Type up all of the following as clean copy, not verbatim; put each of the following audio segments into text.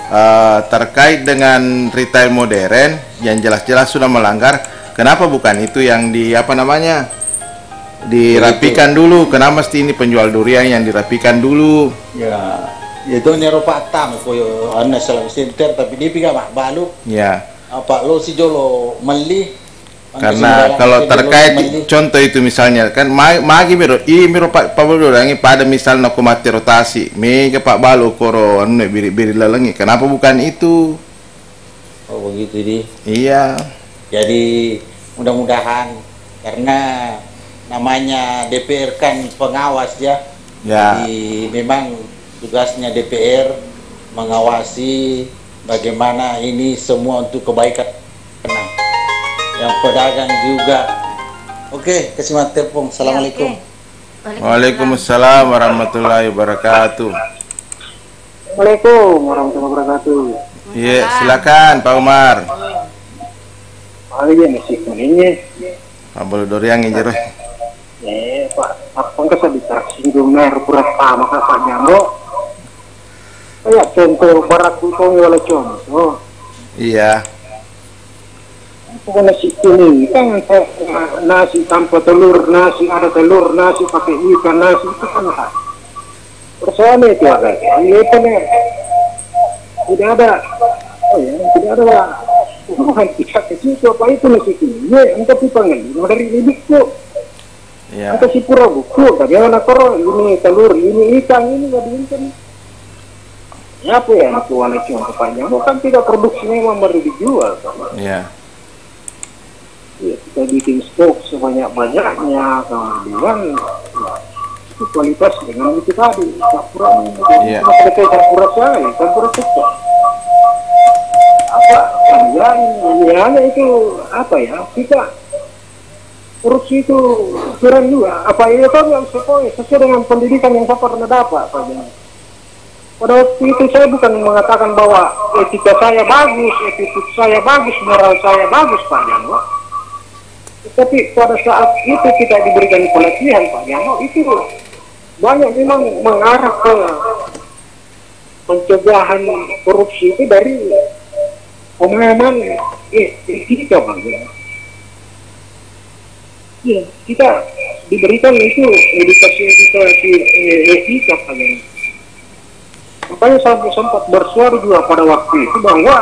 terkait dengan retail modern yang jelas-jelas sudah melanggar. Kenapa bukan itu yang dirapikan dulu? Kenapa mesti ini penjual durian yang dirapikan dulu? Ya, itu nyero Pak Tam koyo ana salah center tapi dia piga mak balu. Ya. Apa lo si jolo meli. Karena kalau terkait contoh itu misalnya kan magi miro Pak Balu dangi pada misal nak mati rotasi mega Pak Balu koro anu biri lalengi, kenapa bukan itu? Oh begitu di. Iya. Jadi mudah-mudahan karena namanya DPR kan pengawas ya. Ya. Jadi memang tugasnya DPR mengawasi bagaimana ini semua untuk kebaikan yang pedagang juga. Oke, kasih mati telepon. Assalamualaikum. Waalaikumsalam warahmatullahi wabarakatuh. Assalamualaikum warahmatullahi wabarakatuh. Iya, silakan Pak Umar. Iya masih kuningnya. Pak Balu doriang injero. Pak, apa nggak bisa ditersinggung pura maka Pak Jambo. Kayak contoh barak kutong wala contoh. Iya. Nasi kuning kan nasi tanpa telur, nasi ada telur, nasi pakai ikan, nasi itu kan persoalan itu ada. Ini kan tidak ada, tidak ada hubungan tidak ke situ apa itu nasi kuning. Entah pipangan, dari ini kok. Entah si pura buku, bagaimana koro ini telur, ini ikan, ini ikan. Ya apa ya tuan itu yang kepanjang, kan tidak produksi memang baru dijual sama. Iya. Ya, kita bikin stok sebanyak-banyaknya, kemudian itu kualitas dengan itu tadi campuran campur sekali, campur suka apa hanya itu apa ya, kita korupsi itu kurang juga apa itu kan sesuai dengan pendidikan yang saya pernah dapat pada waktu itu. Saya bukan mengatakan bahwa etika saya bagus, moral saya bagus Pak Jano. Tapi pada saat itu kita diberikan pelatihan Pak Jano, itu banyak memang mengarah ke pencegahan korupsi itu dari pemahaman etika Pak Jano. Ya, kita diberikan itu edukasi etika Pak Jano. Makanya saya sempat bersuara juga pada waktu itu bahwa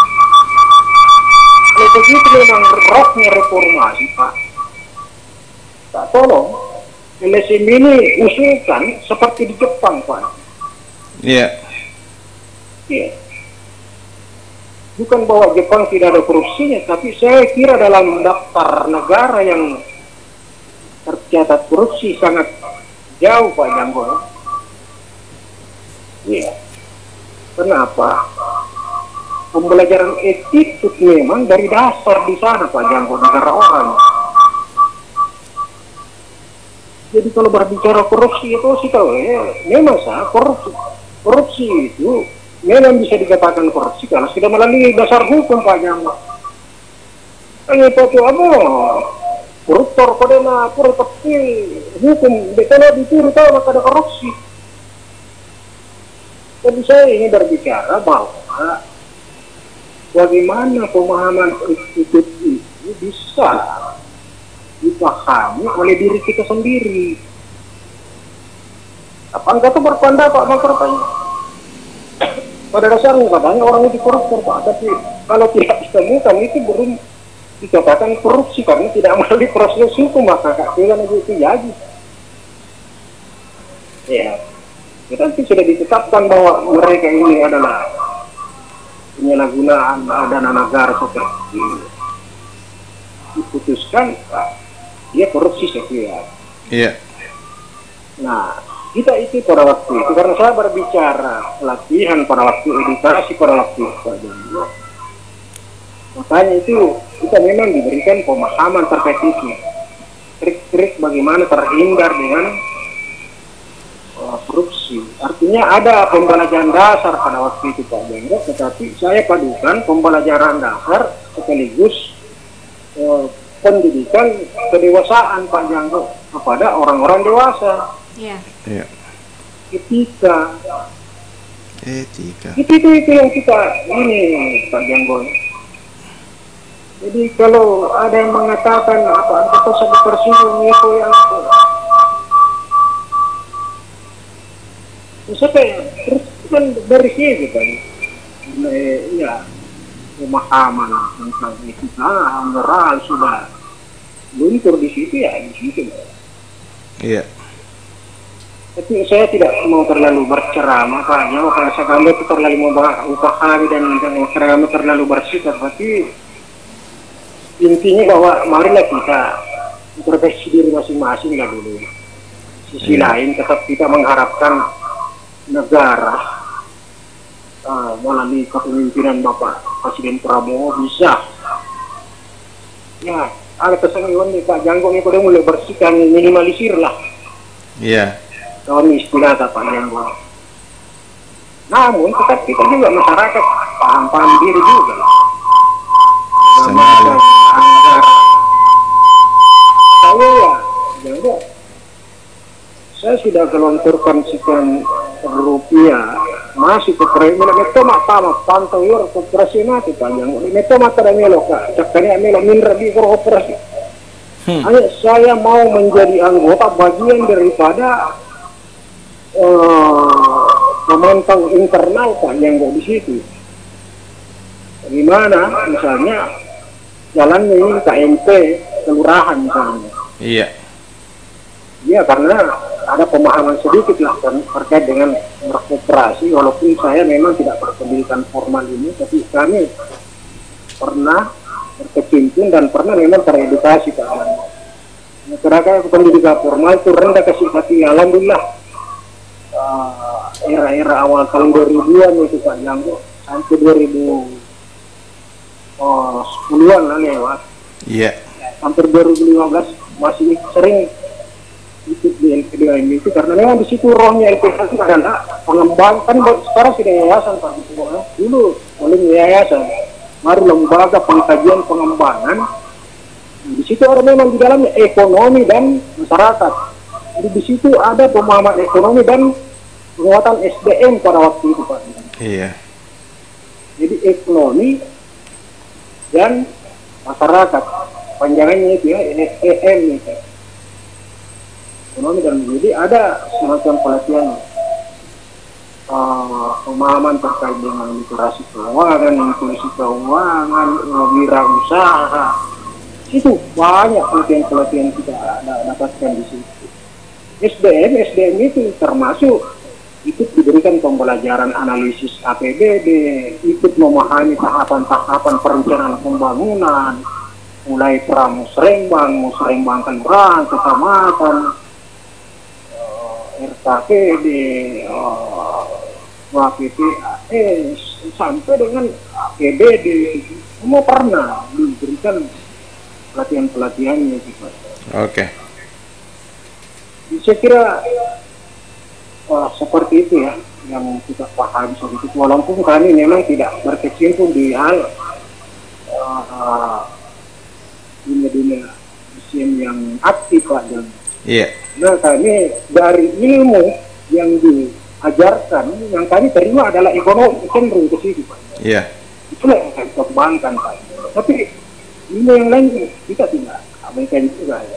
kalau begitu memang rohnya reformasi Pak, tak tolong LSM ini usulkan seperti di Jepang Pak. Iya. Iya. Bukan bahwa Jepang tidak ada korupsinya, tapi saya kira dalam daftar negara yang tercatat korupsi sangat jauh Pak Janggo. Iya. Kenapa? Pembelajaran etik itu memang dari dasar di sana Pak Janggo, negara orang. Jadi kalau berbicara korupsi itu sih tahu memang korupsi itu memang bisa dikatakan korupsi kalau sudah melalui dasar hukum Pak Janggo. Hanya itu apa? Koruptor pada lapor tapi hukum kalau ditiru tahu maka ada korupsi. Jadi saya ingin berbicara bahwa bagaimana pemahaman institut itu bisa dipahami oleh diri kita sendiri. Apa enggak tuh berpendapat makanya pada dasarnya katanya orang itu koruptor Pak, tapi kalau tidak ditemukan itu belum dikatakan korupsi karena tidak melalui proses hukum, maka keadilan itu jadi. Ya, kita sudah ditetapkan bahwa mereka ini adalah penyalahgunaan dana negara seperti diputuskan dia korupsi sekian. Iya. Nah, kita itu pada waktu itu karena saya berbicara latihan pada waktu edukasi pada waktu itu, makanya itu kita memang diberikan pemahaman terkait itu, trik-trik bagaimana terhindar dengan korupsi. Artinya ada pembelajaran dasar pada waktu itu Pak Janggo, tetapi saya padukan pembelajaran dasar sekaligus pendidikan kedewasaan Pak Janggo kepada orang-orang dewasa. Iya. Etika. Etika. Itu yang kita ini Pak Janggon. Jadi kalau ada yang mengatakan apa kita sudah tersinggung itu yang sampai terus kan dari sini kan ya pemahaman tentang etika moral sudah luntur di situ ya di situ. Iya. Tapi saya tidak mau terlalu berceramah Pak, kalau saya itu terlalu memahami dan ceramah terlalu bersikap, tapi intinya bahwa marilah kita introspeksi diri masing-masing lah dulu. Sisi lain tetap kita mengharapkan negara melalui kepemimpinan Bapak Presiden Prabowo bisa ya ada kesengguan nih Pak Janggong itu udah mulai bersihkan minimalisir lah. Iya. Kami istilah Pak Janggong. Namun tetap kita juga masyarakat paham diri juga lah. Senang. Saya sudah gelontorkan sekian rupiah masih ke premium itu mak pantau yor koperasi mati panjang itu mata dan melo kak cakanya melo minra di koperasi. Hanya saya mau menjadi anggota bagian daripada pemantau internal Pak yang di situ. Gimana misalnya jalan ini KMP kelurahan misalnya. Iya. Iya karena ada pemahaman sedikit lah terkait dengan berkooperasi walaupun saya memang tidak berpendidikan formal ini tapi kami pernah berkecimpung dan pernah memang teredukasi Pak. Masyarakat pendidikan formal itu rendah kasih hati alhamdulillah era-era awal tahun 2000-an itu Pak Janggo sampai 2010-an lah lewat. Iya. Hampir 2015 masih sering ikut di LPDM itu karena memang di situ rohnya LPDM itu adalah pengembang kan sekarang sudah yayasan Pak dulu oleh yayasan baru lembaga pengkajian pengembangan di situ ada memang di dalamnya ekonomi dan masyarakat jadi di situ ada pemahaman ekonomi dan penguatan SDM pada waktu itu Pak. Iya. Jadi ekonomi dan masyarakat panjangannya itu ya EM itu ekonomi dan jadi ada semacam pelatihan pemahaman terkait dengan literasi keuangan, inklusi keuangan, wirausaha itu banyak pelatihan kita dapatkan di situ. SDM itu termasuk ikut diberikan pembelajaran analisis APBD, ikut memahami tahapan-tahapan perencanaan pembangunan, mulai pramusrembang, musrembang kelurahan, kecamatan, RKPD, WPPAS, sampai dengan APBD, semua pernah diberikan pelatihan-pelatihannya gitu. Oke. Saya kira seperti itu ya yang kita pahami sedikit walaupun kami memang tidak berkecimpung di hal dunia mesin yang aktif Pak dan nah kami dari ilmu yang diajarkan yang kami terima adalah ekonomi cenderung ke situ Pak. Iya. Itulah yang kami kembangkan Pak. Tapi ilmu yang lain kita tidak abaikan juga ya.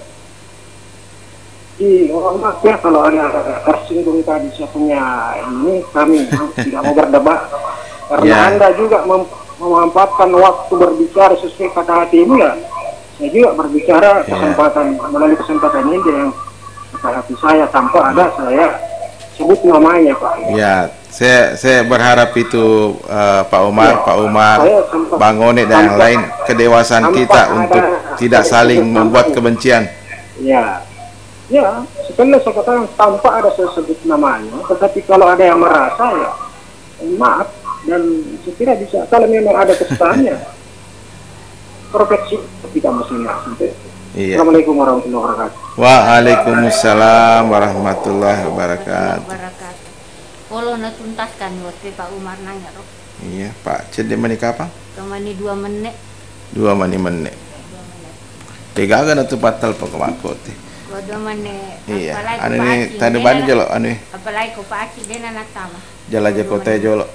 Maaf ya kalau ada tersinggung tadi saya punya ini kami tidak mau berdebat karena Anda juga memanfaatkan waktu berbicara sesuai kata hatimu ya. Saya juga berbicara kesempatan melalui kesempatan ini yang kata hati saya tanpa ada saya sebut namanya Pak. Ya, saya berharap itu Pak Umar, Bang One dan yang lain kedewasaan kita untuk tidak saling membuat kebencian. Ya, sebenarnya saya katakan tanpa ada saya sebut namanya, tetapi kalau ada yang merasa ya maaf dan saya kira bisa kalau memang ada kesannya proteksi kita masing-masing. Iya. Assalamualaikum warahmatullahi wabarakatuh. Waalaikumsalam warahmatullahi wabarakatuh. Kalau nak tuntaskan waktu Pak Umar nanya roh. Iya, Pak. Jadi menikah apa? Kemani 2 menit. 2 menit. Tiga kan atau batal Pak Makoti. 2 menit. Iya. Anu ni tanda bani je lo anu. Apalagi ko pa aki din na natama. Jelajah kota Jolo.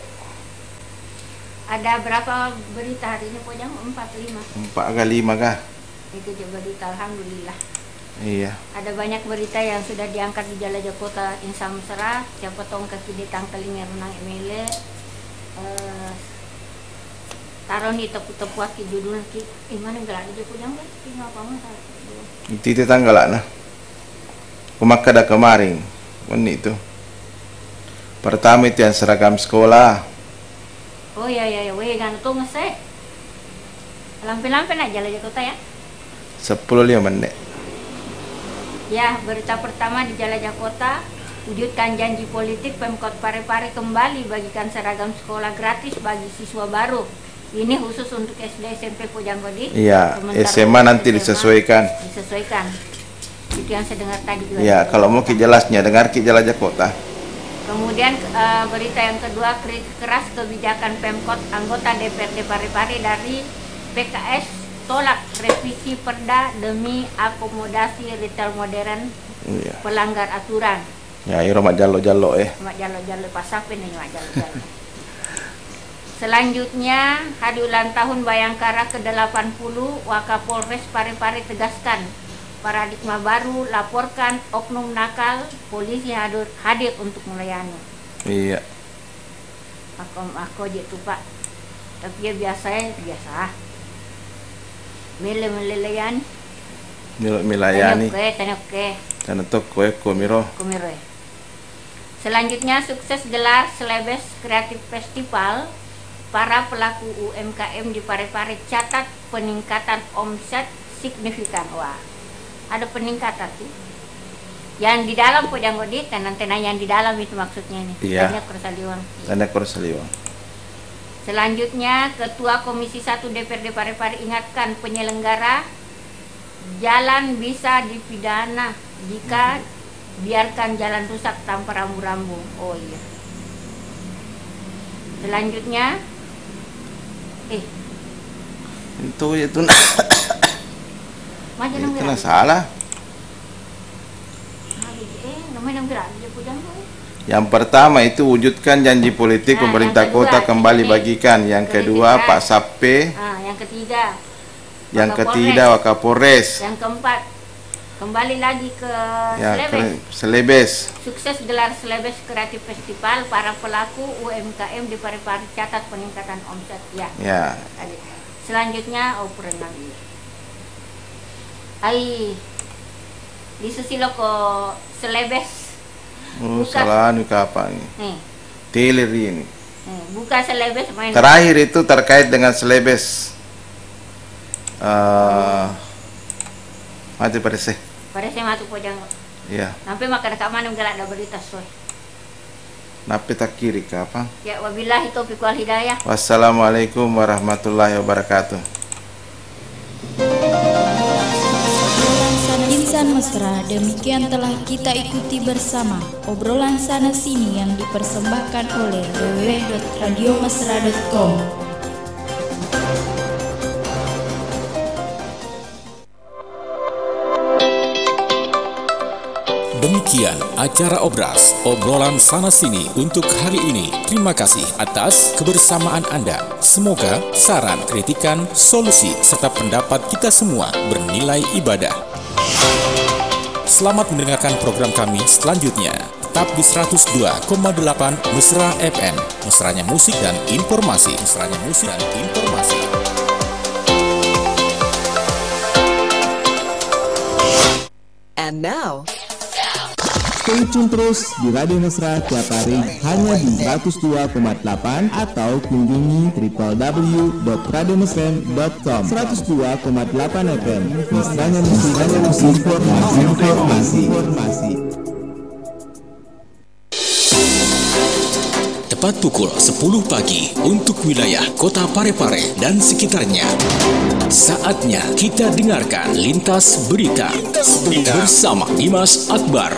Ada berapa berita hari ini Pojang? 4, 5. 4 kah 5 kah? Itu je berita, alhamdulillah. Iya. Ada banyak berita yang sudah diangkat di Jelajah Kota Insan Mesra. Siapa tong kaki ditang telinga renang emele. Taruh ni tepu-tepu aki judul ki. Mana gelak dia Pojang kan? Tinggal apa mah. Itu tanggal nah. Kumaka dah kemarin. Ini itu. Pertama itu yang seragam sekolah. Oh ya, weh gantung ngesek. Lampe-lampe nak Jelajah Kota ya. 10 menit. Ya, berita pertama di Jelajah Kota, wujudkan janji politik Pemkot Parepare kembali bagikan seragam sekolah gratis bagi siswa baru. Ini khusus untuk SD SMP Pojanggodi. Iya, SMA nanti disesuaikan. Disesuaikan. Itu yang saya dengar tadi juga. Iya, kalau mau jelasnya dengar ki Jelajah Kota. Kemudian berita yang kedua, kritik keras kebijakan Pemkot anggota DPRD Parepare dari PKS tolak revisi Perda demi akomodasi retail modern Iya. pelanggar aturan. Ya, iro mak jalo-jalo Mak jalo-jalo pasapin nih mak jalo-jalo. Selanjutnya, hari ulang tahun Bayangkara ke-80, Wakapolres Parepare tegaskan paradigma baru, laporkan oknum nakal, polisi hadir untuk melayani. Iya. Aku gitu Pak. Tapi ya biasa. Mele-mele-layan. Milayani. Tanya oke. Dan untuk koeko miro. Kumiro. Selanjutnya, sukses gelar Selebes Kreatif Festival. Para pelaku UMKM di Parepare catat peningkatan omset signifikan. Wah, ada peningkatan sih. Yang di dalam Pojanggodi, tenan-tenan yang di dalam itu maksudnya nih. Iya. Banyak Korsaliwang. Selanjutnya, Ketua Komisi 1 DPRD Parepare ingatkan penyelenggara jalan bisa dipidana jika biarkan jalan rusak tanpa rambu-rambu. Oh iya. Selanjutnya, Itu macam itu nah salah. Yang pertama itu wujudkan janji politik pemerintah yang kedua, kota kembali ini. bagikan. Yang kedua Pak Sape. Yang ketiga, Yang ketiga Wakapolres. yang keempat, kembali lagi ke Selebes. Sukses gelar Selebes Kreatif Festival, para pelaku UMKM di Parepare catat peningkatan omset. Ya. Selanjutnya, pernah lagi. Di Susilo ko Selebes. Salah nih kapan ini? Teler ini. Buka Selebes main. Terakhir itu terkait dengan Selebes. Mati parese. Parese matu Pojang. Iya. Sampai makan dekat mana galak ada berita soy. Napi tak kiri kapan? Ya wabillahi taufiq wal hidayah. Wassalamualaikum warahmatullahi wabarakatuh. Insan Mesra, demikian telah kita ikuti bersama obrolan sana sini yang dipersembahkan oleh www.radiomesra.com. Demikian acara Obras, obrolan sana sini untuk hari ini. Terima kasih atas kebersamaan Anda. Semoga saran, kritikan, solusi, serta pendapat kita semua bernilai ibadah. Selamat mendengarkan program kami selanjutnya. Tetap di 102,8 Mesra FM. Mesranya musik dan informasi. Mesranya musik dan informasi. And now, stay tune terus di Radio Mesra tiap hari hanya di 102,8 atau kunjungi www.radiomesra.com. 102,8 FM. Mesranya musik, informasi. tepat pukul 10 pagi untuk wilayah Kota Parepare dan sekitarnya. Saatnya kita dengarkan Lintas Berita bersama Dimas Akbar.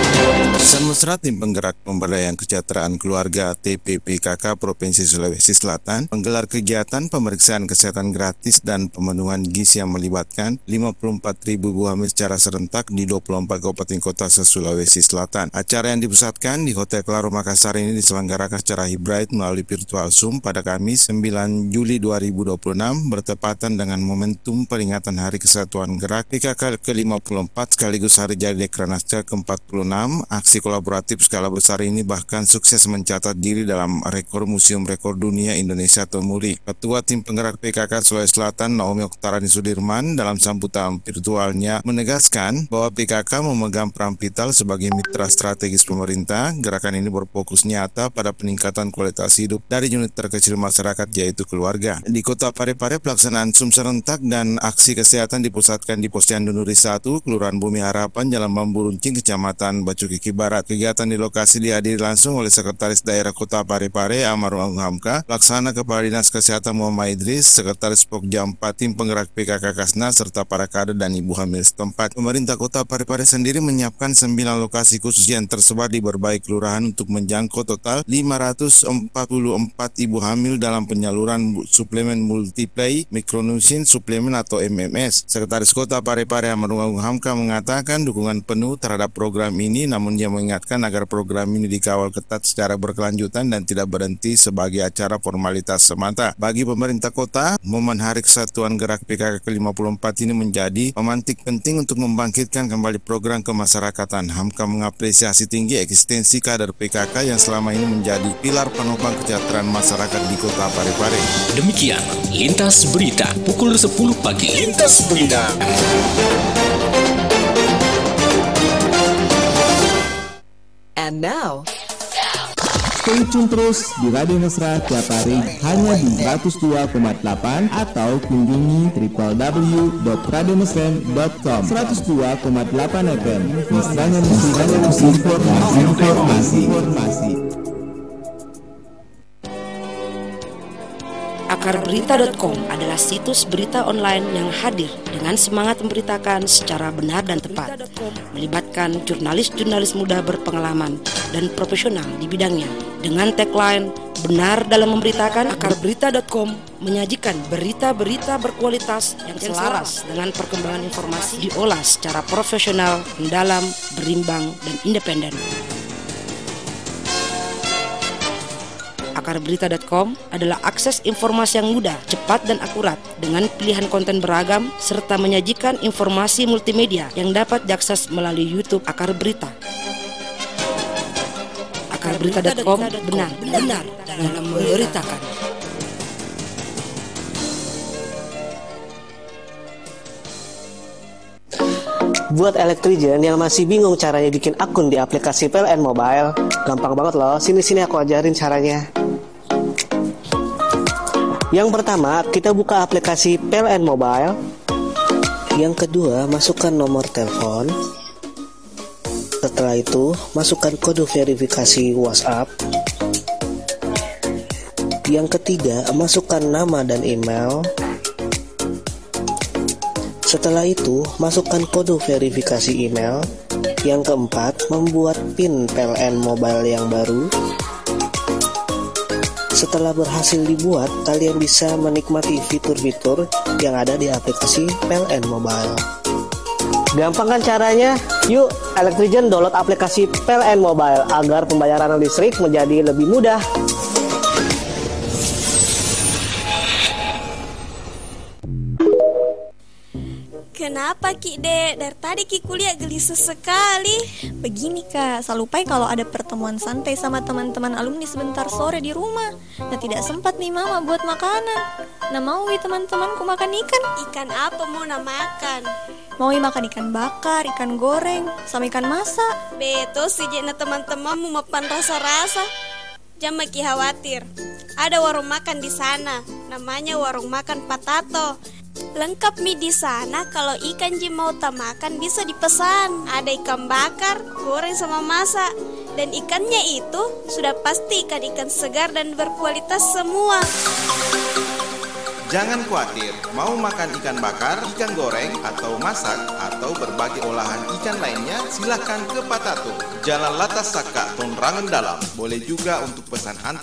Semesra Tim Penggerak Pemberdayaan Kesejahteraan Keluarga TPPKK Provinsi Sulawesi Selatan menggelar kegiatan pemeriksaan kesehatan gratis dan pemenuhan gizi yang melibatkan 54.000 ibu hamil secara serentak di 24 kabupaten kota se-Sulawesi Selatan. Acara yang dipusatkan di Hotel Claro Makassar ini diselenggarakan secara hibrid melalui virtual Zoom pada Kamis 9 Juli 2026 bertepatan dengan momentum peringatan Hari Kesatuan Gerak PKK ke-54 sekaligus Hari Jadi Dekranasda ke-46. Aksi kolaboratif skala besar ini bahkan sukses mencatat diri dalam rekor Museum Rekor Dunia Indonesia atau MURI. Ketua Tim Penggerak PKK Sulawesi Selatan Naomi Oktarani Sudirman dalam sambutan virtualnya menegaskan bahwa PKK memegang peran vital sebagai mitra strategis pemerintah. Gerakan ini berfokus nyata pada peningkatan kualitas hidup dari unit terkecil masyarakat yaitu keluarga. Di Kota Parepare pelaksanaan Zoom serentak dan aksi kesehatan dipusatkan di Posyandu Nuri 1, Kelurahan Bumi Harapan, Jalan Bambu Runcing, Kecamatan Batu Kiki Barat. Kegiatan di lokasi dihadiri langsung oleh Sekretaris Daerah Kota Parepare Almarhum Hamka, Pelaksana Kepala Dinas Kesehatan Muhammad Idris, Sekretaris Pokja 4 Tim Penggerak PKK Kasna, serta para kader dan ibu hamil setempat. Pemerintah Kota Parepare sendiri menyiapkan 9 lokasi khusus yang tersebar di berbagai kelurahan untuk menjangkau total 544 ibu hamil dalam penyaluran suplemen multiplay mikronutrien suplemen atau MMS. Sekretaris Kota Parepare Almarhum Hamka mengatakan dukungan penuh terhadap program ini, namun dia mengingatkan agar program ini dikawal ketat secara berkelanjutan dan tidak berhenti sebagai acara formalitas semata. Bagi pemerintah kota, momen Hari Kesatuan Gerak PKK ke-54 ini menjadi pemantik penting untuk membangkitkan kembali program kemasyarakatan. Hamka mengapresiasi tinggi eksistensi kader PKK yang selama ini menjadi pilar penopang kesejahteraan masyarakat di Kota Parepare. Demikian Lintas Berita pukul 10 pagi. Lintas Berita. And now, Stay tune terus di Radio Mesra tiap hari hanya di 102,8 atau kunjungi www.radiomesra.com. 102,8 FM. Mesranya musik informasi. Akarberita.com adalah situs berita online yang hadir dengan semangat memberitakan secara benar dan tepat, melibatkan jurnalis-jurnalis muda berpengalaman dan profesional di bidangnya. Dengan tagline "Benar dalam memberitakan", Akarberita.com menyajikan berita-berita berkualitas yang selaras dengan perkembangan informasi, diolah secara profesional, mendalam, berimbang, dan independen. Akarberita.com adalah akses informasi yang mudah, cepat, dan akurat dengan pilihan konten beragam serta menyajikan informasi multimedia yang dapat diakses melalui YouTube Akar Berita. Akarberita.com benar dalam memberitakan. Buat elektrigen yang masih bingung caranya bikin akun di aplikasi PLN Mobile, gampang banget loh. Sini aku ajarin caranya. Yang pertama, kita buka aplikasi PLN Mobile. Yang kedua, masukkan nomor telepon. Setelah itu, masukkan kode verifikasi WhatsApp. Yang ketiga, masukkan nama dan email. Setelah itu, masukkan kode verifikasi email. Yang keempat, membuat PIN PLN Mobile yang baru. Setelah berhasil dibuat, kalian bisa menikmati fitur-fitur yang ada di aplikasi PLN Mobile. Gampang kan caranya? Yuk, Elektrigen download aplikasi PLN Mobile agar pembayaran listrik menjadi lebih mudah. Kenapa Ki Dek? Dari tadi Ki kuliah gelisah sekali. Begini Kak, selalu lupa kalau ada pertemuan santai sama teman-teman alumni sebentar sore di rumah. Nah tidak sempat nih Mama buat makanan. Nah mau teman-temanku makan ikan. Ikan apa mau makan? Mau makan ikan bakar, ikan goreng, sama ikan masak. Betul sih Jena teman-temanmu mapan rasa-rasa. Jangan Ki khawatir. Ada warung makan di sana. Namanya warung makan Patato. Lengkap mie di sana. Kalau ikan Ji mau makan bisa dipesan. Ada ikan bakar, goreng sama masak. Dan ikannya itu sudah pasti ikan-ikan segar dan berkualitas semua. Jangan khawatir, mau makan ikan bakar, ikan goreng, atau masak, atau berbagai olahan ikan lainnya, silahkan ke Patato, Jalan Latas Saka, Tonrangan Dalam. Boleh juga untuk pesan antar